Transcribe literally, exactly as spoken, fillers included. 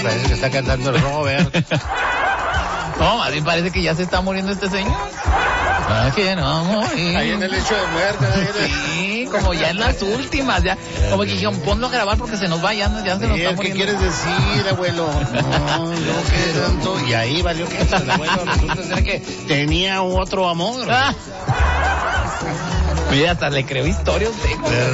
parece que está cantando el Robert. No, más bien parece que ya se está muriendo este señor. Ah, que no morir. Ahí en el lecho de muerte. Sí, como ya en las últimas, ya. Como que dijeron, ponlo a grabar porque se nos va, ya, ya se nos está muriendo. ¿Qué quieres decir, abuelo? No, no, que tanto. Y ahí valió que el abuelo resulta ser que tenía otro amor. Ah. Mira, hasta le creo historia a usted.